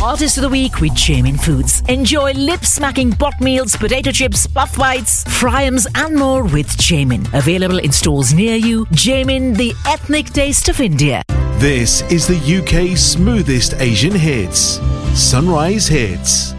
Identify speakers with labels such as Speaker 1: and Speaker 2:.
Speaker 1: Artist of the Week with Jamin Foods. Enjoy lip-smacking pot meals, potato chips, puff bites, fryums and more with Jamin. Available in stores near you. Jamin, the ethnic taste of India.
Speaker 2: This is the UK's smoothest Asian hits. Sunrise Hits.